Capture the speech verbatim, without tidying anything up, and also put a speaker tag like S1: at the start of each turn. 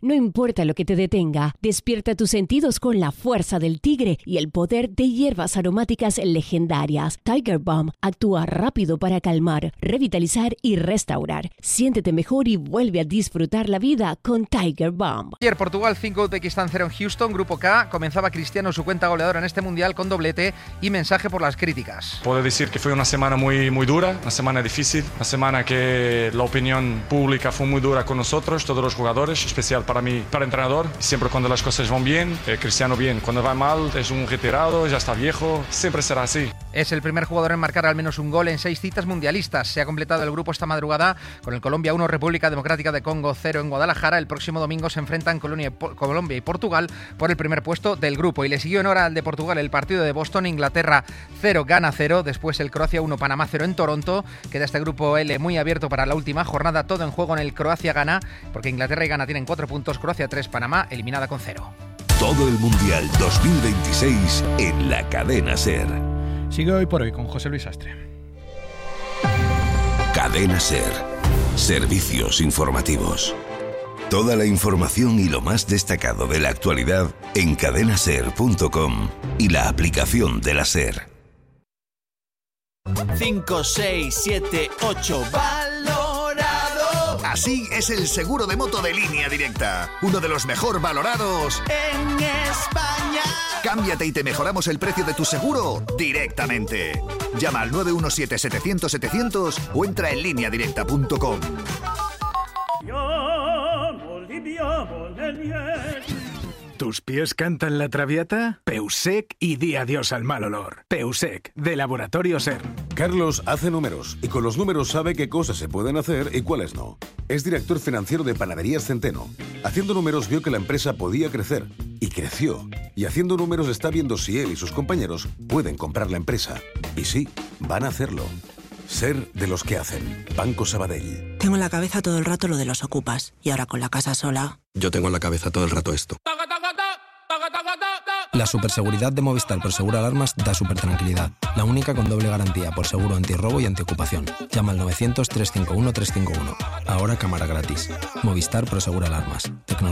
S1: No importa lo que te detenga, despierta tus sentidos con la fuerza del tigre y el poder de hierbas aromáticas legendarias. Tiger Balm actúa rápido para calmar, revitalizar y restaurar. Siéntete mejor y vuelve a disfrutar la vida con Tiger Balm.
S2: Ayer Portugal cinco, Uzbekistán cero en Houston, Grupo K. Comenzaba Cristiano su cuenta goleadora en este Mundial con doblete y mensaje por las críticas.
S3: Puedo decir que fue una semana muy, muy dura, una semana difícil, una semana que la opinión pública fue muy dura con nosotros, todos los jugadores, especial para mí, para el entrenador. Siempre cuando las cosas van bien, eh, Cristiano bien. Cuando va mal, es un retirado, ya está viejo, siempre será así.
S2: Es el primer jugador en marcar al menos un gol en seis citas mundialistas. Se ha completado el grupo esta madrugada con el Colombia uno, República Democrática de Congo cero en Guadalajara. El próximo domingo se enfrentan Colombia y Portugal por el primer puesto del grupo. Y le siguió en hora al de Portugal el partido de Boston, Inglaterra cero, Ghana cero. Después el Croacia uno, Panamá cero en Toronto. Queda este grupo L muy abierto para la última jornada. Todo en juego en el Croacia-Ghana, porque Inglaterra y Ghana tienen cuatro puntos, Croacia tres, Panamá eliminada con cero.
S4: Todo el Mundial dos mil veintiséis en la cadena SER.
S5: Sigue Hoy por Hoy con José Luis Astre.
S4: Cadena SER. Servicios informativos. Toda la información y lo más destacado de la actualidad en cadena ser punto com y la aplicación de la SER.
S6: cinco, seis, siete, ocho, valorado.
S7: Así es el seguro de moto de Línea Directa, uno de los mejor valorados
S6: en España.
S7: Cámbiate y te mejoramos el precio de tu seguro directamente. Llama al nueve uno siete, setecientos, setecientos o entra en línea directa punto com.
S8: ¿Tus pies cantan la traviata? Peusec y di adiós al mal olor. Peusec, de Laboratorio SER.
S9: Carlos hace números y con los números sabe qué cosas se pueden hacer y cuáles no. Es director financiero de Panaderías Centeno. Haciendo números vio que la empresa podía crecer y creció. Y haciendo números está viendo si él y sus compañeros pueden comprar la empresa. Y sí, van a hacerlo. Ser de los que hacen. Banco Sabadell.
S10: Tengo en la cabeza todo el rato lo de los ocupas. Y ahora con la casa sola...
S11: Yo tengo en la cabeza todo el rato esto. La superseguridad de Movistar por Seguro Alarmas da super tranquilidad. La única con doble garantía por seguro antirrobo y antiocupación. Llama al novecientos, trescientos cincuenta y uno, trescientos cincuenta y uno. Ahora cámara gratis. Movistar por Seguro Alarmas. Tecnología